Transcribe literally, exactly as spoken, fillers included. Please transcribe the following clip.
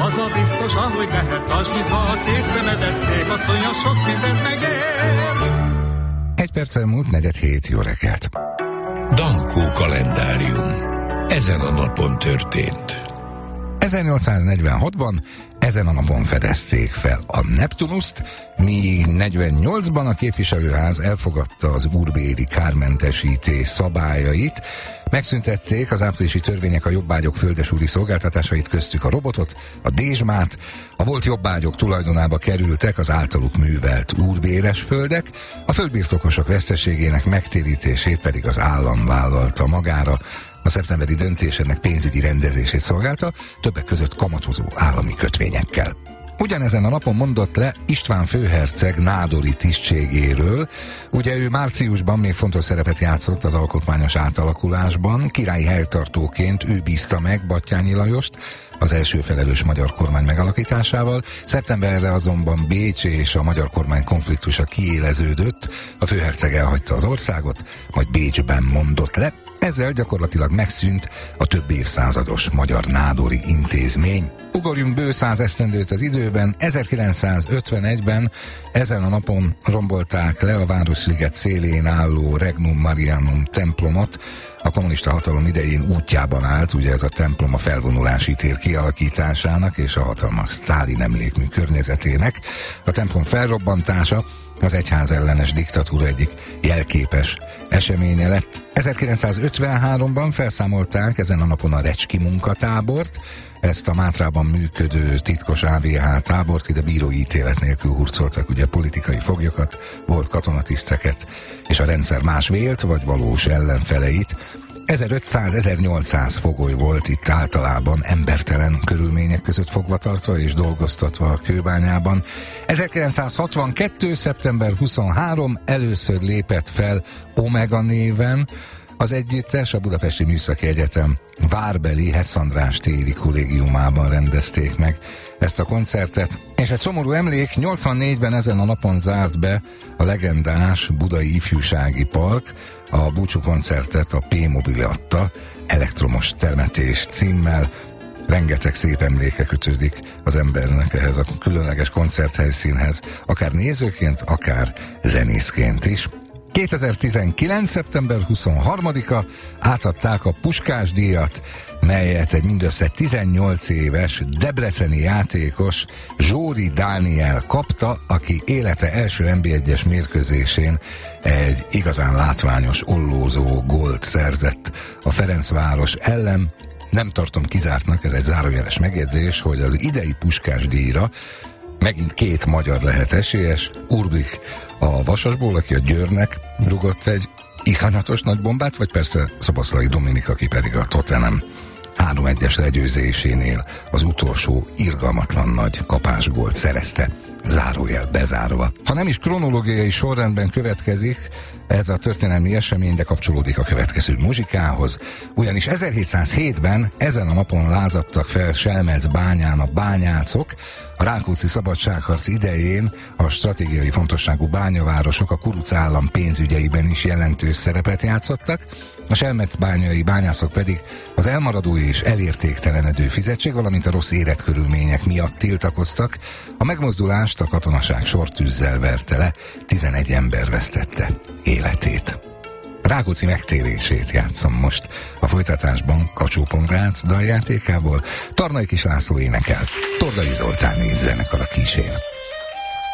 az a biztos, ahogy lehet, tartsd nyitva a két szemedet, szép asszonya, sok mindent megér. Egy perccel múlt negyed hét, jó reggelt. Dankó kalendárium. Ezen a napon történt. ezernyolcszáznegyvenhatban ezen a napon fedezték fel a Neptunuszt, míg negyvennyolcban a képviselőház elfogadta az úrbéri kármentesítés szabályait, megszüntették az áprilisi törvények a jobbágyok földesúri szolgáltatásait, köztük a robotot, a dézsmát, a volt jobbágyok tulajdonába kerültek az általuk művelt úrbéres földek, a földbirtokosok veszteségének megtérítését pedig az állam vállalta magára. A szeptemberi döntés ennek pénzügyi rendezését szolgálta, többek között kamatozó állami kötvényekkel. Ugyanezen a napon mondott le István főherceg nádori tisztségéről. Ugye ő márciusban még fontos szerepet játszott az alkotmányos átalakulásban, királyi helytartóként ő bízta meg Batthyány Lajost az első felelős magyar kormány megalakításával. Szeptemberre azonban Bécs és a magyar kormány konfliktusa kiéleződött, a főherceg elhagyta az országot, majd Bécsben mondott le. Ezzel gyakorlatilag megszűnt a több évszázados magyar nádori intézmény. Ugorjunk bő száz esztendőt az időben. ezerkilencszázötvenegyben ezen a napon rombolták le a Városliget szélén álló Regnum Marianum templomot. A kommunista hatalom idején útjában állt, ugye ez a templom a felvonulási tér kialakításának és a hatalmas Sztálin emlékmű környezetének. A templom felrobbantása az egyház ellenes diktatúra egyik jelképes eseménye lett. ezerkilencszázötvenháromban felszámolták ezen a napon a Recski munkatábort, ezt a Mátrában működő titkos á vé há tábort, ide bírói ítélet nélkül hurcoltak ugye politikai foglyokat, volt katonatiszteket és a rendszer más vélt vagy valós ellenfeleit. ezerötszáz-ezernyolcszáz fogoly volt itt általában embertelen körülmények között fogvatartva és dolgoztatva a kőbányában. ezerkilencszázhatvankettő. szeptember huszonharmadika először lépett fel Omega néven az együttes, a Budapesti Műszaki Egyetem várbeli Hess András téri kollégiumában rendezték meg ezt a koncertet. És egy szomorú emlék, nyolcvannégyben ezen a napon zárt be a legendás Budai Ifjúsági Park, a búcsú koncertet a P-Mobil adta, Elektromos temetés címmel. Rengeteg szép emléke kötődik az embernek ehhez a különleges koncerthelyszínhez, akár nézőként, akár zenészként is. kétezer-tizenkilenc. szeptember huszonharmadika átadták a Puskás-díjat, melyet egy mindössze tizennyolc éves debreceni játékos Zsóri Dániel kapta, aki élete első en bé egyes mérkőzésén egy igazán látványos ollózó gólt szerzett a Ferencváros ellen. Nem tartom kizártnak, ez egy zárójeles megjegyzés, hogy az idei Puskás-díjra megint két magyar lehet esélyes, Urbik a Vasasból, aki a Győrnek rugott egy iszonyatos nagy bombát, vagy persze Szoboszlai Dominik, aki pedig a Tottenham három egyes legyőzésénél az utolsó irgalmatlan nagy kapásgólt szerezte, zárójel bezárva. Ha nem is kronológiai sorrendben következik ez a történelmi esemény, de kapcsolódik a következő muzsikához, ugyanis ezerhétszázhétben ezen a napon lázadtak fel Selmecbányán a bányászok. A Rákóczi szabadságharc idején a stratégiai fontosságú bányavárosok a kuruc állam pénzügyeiben is jelentős szerepet játszottak, a selmecbányai bányászok pedig az elmaradó és elértéktelenedő fizetség, valamint a rossz életkörülmények miatt tiltakoztak. A megmozdulást a katonaság sortűzzel verte le, tizenegy ember vesztette életét. Rákóczi megtérését játszom most a folytatásban Kacsó-Pongrác daljátékából. Tarnai Kis László énekel, Tordai Zoltán zenekar a kísér.